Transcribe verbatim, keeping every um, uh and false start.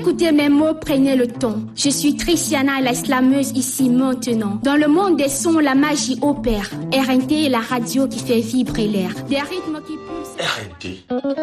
écoutez mes mots, prenez le ton. Je suis Tristiana, la slameuse ici maintenant. Dans le monde des sons, la magie opère. R N T est la radio qui fait vibrer l'air. Des rythmes qui pulsent. R N T